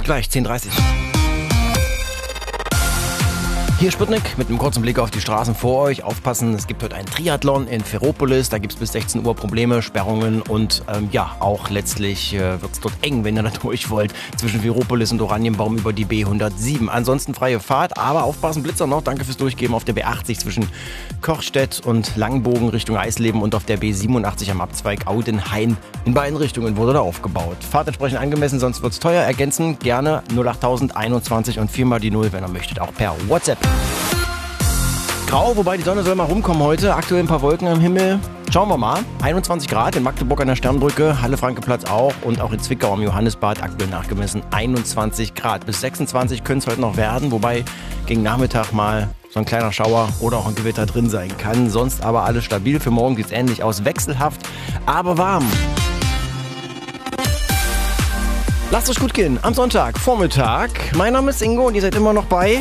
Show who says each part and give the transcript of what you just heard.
Speaker 1: Gleich 10:30 Uhr. Hier Sputnik mit einem kurzen Blick auf die Straßen vor euch. Aufpassen, es gibt heute einen Triathlon in Ferropolis. Da gibt es bis 16 Uhr Probleme, Sperrungen und auch letztlich wird es dort eng, wenn ihr da durch wollt. Zwischen Ferropolis und Oranienbaum über die B107. Ansonsten freie Fahrt, aber aufpassen, Blitzer noch. Danke fürs Durchgeben auf der B80 zwischen Kochstedt und Langenbogen Richtung Eisleben und auf der B87 am Abzweig Audenhain. In beiden Richtungen wurde da aufgebaut. Fahrt entsprechend angemessen, sonst wird es teuer. Ergänzen gerne 08000 21 und 4 mal die 0, wenn ihr möchtet, auch per WhatsApp. Grau, wobei die Sonne soll mal rumkommen heute. Aktuell ein paar Wolken am Himmel. Schauen wir mal. 21 Grad in Magdeburg an der Sternbrücke, Halle-Franke-Platz auch und auch in Zwickau am Johannesbad aktuell nachgemessen 21 Grad. Bis 26 können es heute noch werden, wobei gegen Nachmittag mal so ein kleiner Schauer oder auch ein Gewitter drin sein kann. Sonst aber alles stabil. Für morgen sieht es ähnlich aus. Wechselhaft, aber warm. Lasst euch gut gehen am Sonntag, Vormittag. Mein Name ist Ingo und ihr seid immer noch bei